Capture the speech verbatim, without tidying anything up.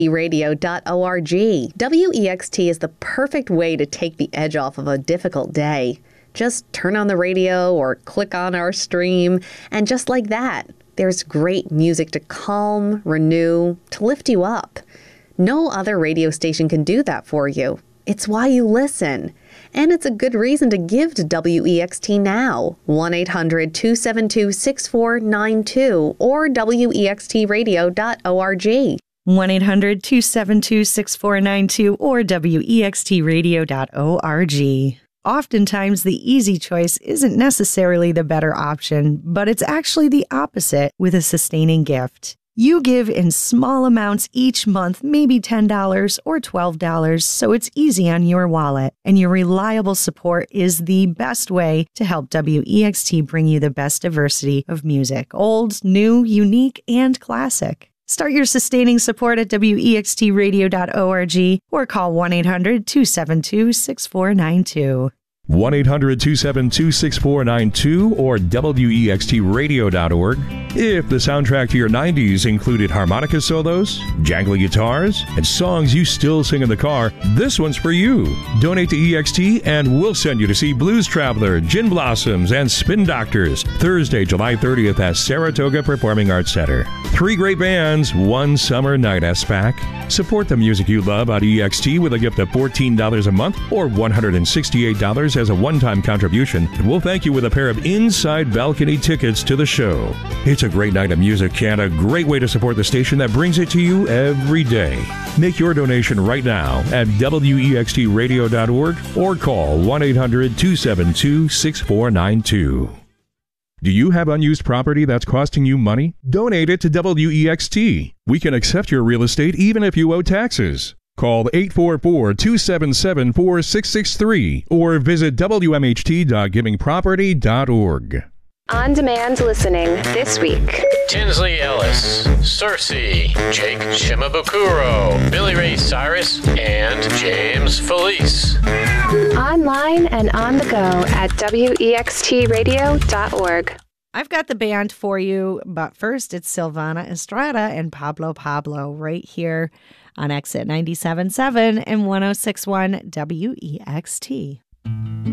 radio dot org. W E X T is the perfect way to take the edge off of a difficult day. Just turn on the radio or click on our stream, and just like that, there's great music to calm, renew, to lift you up. No other radio station can do that for you. It's why you listen. And it's a good reason to give to W E X T now. one eight hundred two seven two six four nine two or W E X T radio dot org. one eight hundred two seven two six four nine two or W E X T radio dot org. Oftentimes, the easy choice isn't necessarily the better option, but it's actually the opposite with a sustaining gift. You give in small amounts each month, maybe ten dollars or twelve dollars, so it's easy on your wallet. And your reliable support is the best way to help W E X T bring you the best diversity of music, old, new, unique, and classic. Start your sustaining support at W E X T radio dot org or call one eight hundred two seven two six four nine two. one eight hundred two seven two six four nine two or W E X T radio dot org. If the soundtrack to your nineties included harmonica solos, jangly guitars, and songs you still sing in the car, this one's for you. Donate to E X T and we'll send you to see Blues Traveler, Gin Blossoms, and Spin Doctors Thursday, July thirtieth at Saratoga Performing Arts Center. Three great bands, one summer night at SPAC. Support the music you love on E X T with a gift of fourteen dollars a month or one hundred sixty-eight dollars as a one-time contribution, and we'll thank you with a pair of inside balcony tickets to the show. It's a great night of music and a great way to support the station that brings it to you every day. Make your donation right now at W E X T radio dot org or call one eight hundred two seven two six four nine two. Do you have unused property that's costing you money? Donate it to W E X T. We can accept your real estate even if you owe taxes. Call eight four four, two seven seven, four six six three or visit W M H T dot giving property dot org. On-demand listening this week. Tinsley Ellis, Cersei, Jake Shimabukuro, Billy Ray Cyrus, and James Felice. Online and on the go at W E X T radio dot org. I've got the band for you, but first it's Silvana Estrada and Pablo Pablo right here on Exit ninety-seven point seven and one oh six point one W E X T.